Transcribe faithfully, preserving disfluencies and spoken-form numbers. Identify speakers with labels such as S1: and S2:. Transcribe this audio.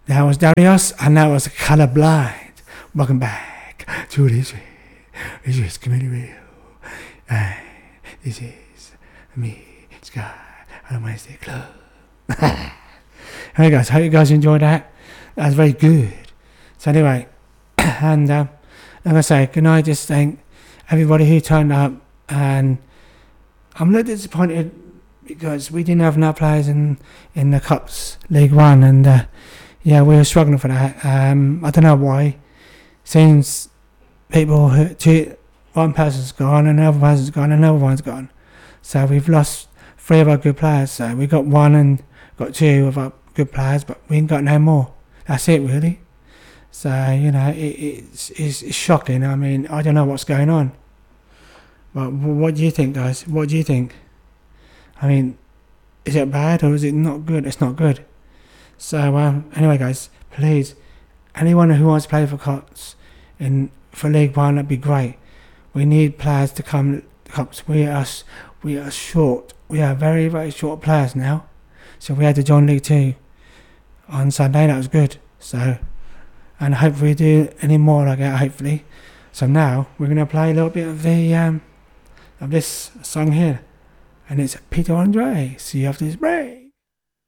S1: That was Darius, and that was Colorblind. Welcome back to this. This is Community Radio. And this is me, Sky, on the Wednesday Club. Hey guys, hope you guys enjoyed that. That was very good. So anyway, and um, like I say, can I just thank everybody who turned up, and I'm a little disappointed because we didn't have enough players in, in the Cups League One, and uh, yeah, we were struggling for that. Um, I don't know why. Seems people who, two, one person's gone, another person's gone, another one's gone. So we've lost three of our good players. So we got one and got two of our good players, but we ain't got no more. That's it, really. So, you know, it, it's, it's it's shocking. I mean, I don't know what's going on. But what do you think, guys? What do you think? I mean, is it bad or is it not good? It's not good. So, um, anyway, guys, please, anyone who wants to play for Cups in for League One, that'd be great. We need players to come to Cups. We are we are short. We are very very short players now. So we had to join League Two on Sunday. That was good. So, and hopefully we do any more like that. Hopefully. So now we're gonna play a little bit of the um of this song here, and it's Peter Andre. See you after this break.